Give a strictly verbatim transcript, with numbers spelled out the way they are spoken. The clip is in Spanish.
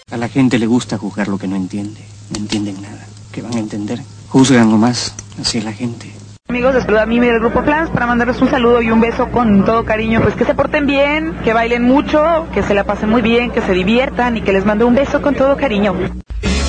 A la gente le gusta juzgar lo que no entiende. No entienden nada. ¿Qué van a entender? Juzgan nomás. Así es la gente. Amigos, les saluda a Mimi del Grupo Flans para mandarles un saludo y un beso con todo cariño. Pues que se porten bien, que bailen mucho, que se la pasen muy bien, que se diviertan y que les mando un beso con todo cariño.